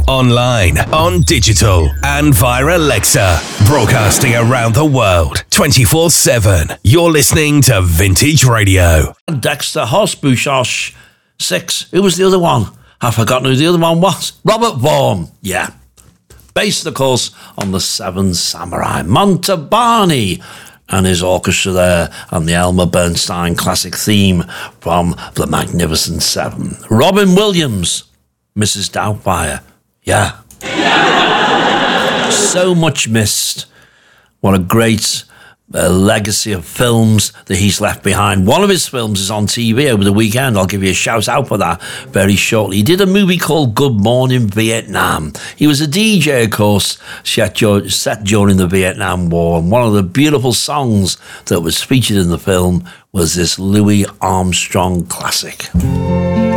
online, on digital, and via Alexa. Broadcasting around the world, 24/7. You're listening to Vintage Radio. Dexter Horsbushosh 6. Who was the other one? I've forgotten who the other one was. Robert Vaughan. Yeah. Based, of course, on the Seven Samurai. Montalbani and his orchestra there, and the Elmer Bernstein classic theme from The Magnificent Seven. Robin Williams, Mrs. Doubtfire. Yeah. So much missed. What a great legacy of films that he's left behind. One of his films is on TV over the weekend. I'll give you a shout out for that very shortly. He did a movie called Good Morning Vietnam. He was a DJ, of course, set during the Vietnam War, and one of the beautiful songs that was featured in the film was this Louis Armstrong classic.